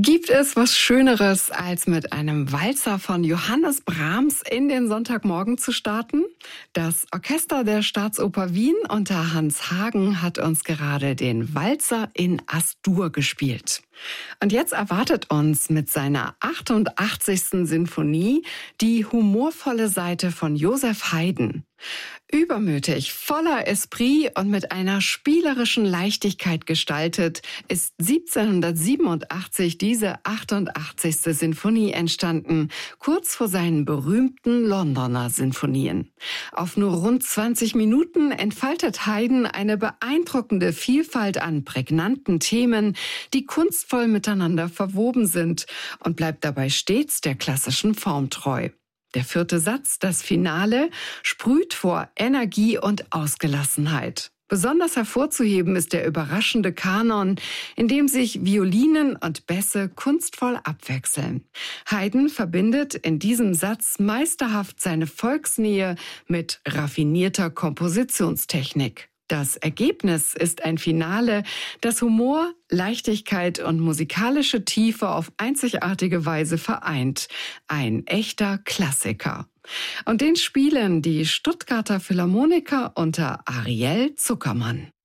Gibt es was Schöneres, als mit einem Walzer von Johannes Brahms in den Sonntagmorgen zu starten? Das Orchester der Staatsoper Wien unter Hans Hagen hat uns gerade den Walzer in As-Dur gespielt. Und jetzt erwartet uns mit seiner 88. Sinfonie die humorvolle Seite von Joseph Haydn. Übermütig, voller Esprit und mit einer spielerischen Leichtigkeit gestaltet, ist 1787 diese 88. Sinfonie entstanden, kurz vor seinen berühmten Londoner Sinfonien. Auf nur rund 20 Minuten entfaltet Haydn eine beeindruckende Vielfalt an prägnanten Themen, die kunstvoll miteinander verwoben sind, und bleibt dabei stets der klassischen Form treu. Der vierte Satz, das Finale, sprüht vor Energie und Ausgelassenheit. Besonders hervorzuheben ist der überraschende Kanon, in dem sich Violinen und Bässe kunstvoll abwechseln. Haydn verbindet in diesem Satz meisterhaft seine Volksnähe mit raffinierter Kompositionstechnik. Das Ergebnis ist ein Finale, das Humor, Leichtigkeit und musikalische Tiefe auf einzigartige Weise vereint. Ein echter Klassiker. Und den spielen die Stuttgarter Philharmoniker unter Ariel Zuckermann.